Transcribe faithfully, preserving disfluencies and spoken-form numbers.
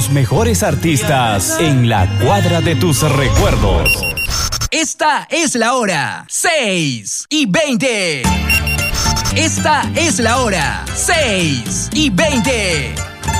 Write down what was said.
Los mejores artistas en la cuadra de tus recuerdos. Esta es la hora, seis y veinte. Esta es la hora, seis y veinte.